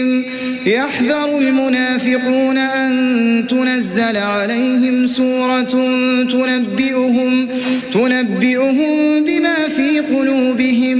يحذر المنافقون أن تنزل عليهم سورة تنبئهم بما في قلوبهم